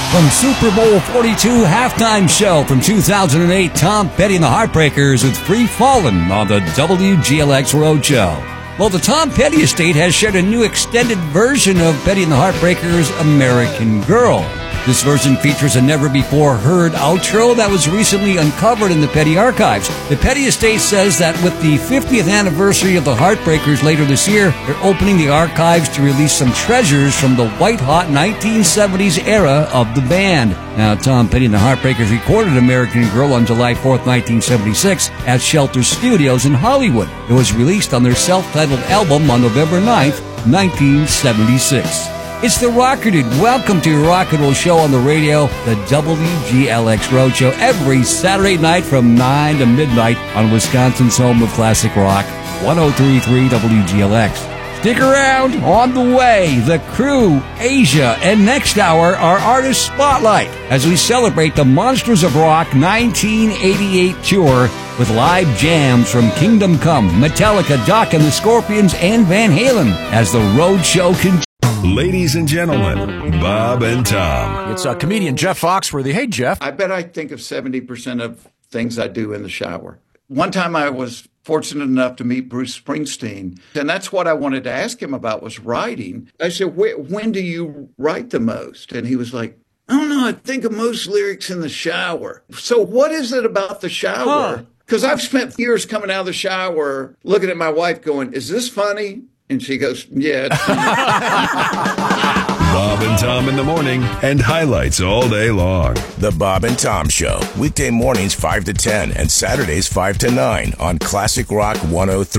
From Super Bowl 42 halftime show from 2008, Tom Petty and the Heartbreakers with Free Fallin' on the WGLX Roadshow. Well, the Tom Petty estate has shared a new extended version of Petty and the Heartbreakers' American Girl. This version features a never-before-heard outro that was recently uncovered in the Petty archives. The Petty estate says that with the 50th anniversary of the Heartbreakers later this year, they're opening the archives to release some treasures from the white-hot 1970s era of the band. Now, Tom Petty and the Heartbreakers recorded American Girl on July 4th, 1976 at Shelter Studios in Hollywood. It was released on their self-titled album on November 9th, 1976. It's the Rocker Dude. Welcome to your rock and roll show on the radio, the WGLX Roadshow, every Saturday night from 9 to midnight on Wisconsin's home of classic rock, 103.3 WGLX. Stick around. On the way, The Crew, Asia, and next hour, our Artist Spotlight as we celebrate the Monsters of Rock 1988 tour with live jams from Kingdom Come, Metallica, Doc and the Scorpions, and Van Halen as the Roadshow continues. Ladies and gentlemen, Bob and Tom. It's comedian Jeff Foxworthy. Hey, Jeff. I bet I think of 70% of things I do in the shower. One time I was fortunate enough to meet Bruce Springsteen, and that's what I wanted to ask him about was writing. I said, when do you write the most? And he was like, I don't know, I think of most lyrics in the shower. So what is it about the shower? Because I've spent years coming out of the shower looking at my wife going, is this funny? And she goes, yeah. It's funny. Bob and Tom in the morning and highlights all day long. The Bob and Tom Show, weekday mornings 5 to 10 and Saturdays 5 to 9 on Classic Rock 103.